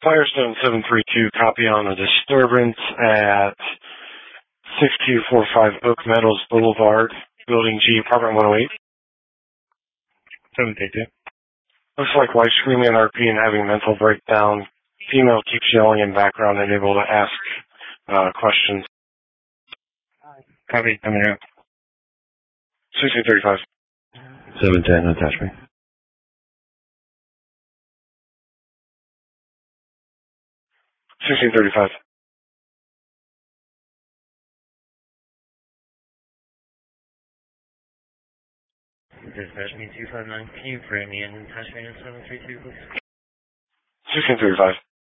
Firestone 732, copy on a disturbance at 6245 Oak Meadows Boulevard, Building G, Apartment 108. 732. Looks like wife screaming at RP and having mental breakdown. Female keeps yelling in background, unable to ask questions. Copy, coming out. 1635. 710, attach me. 1635. Dispatch me 259. Can you frame me and attach me to 732, please? 1635.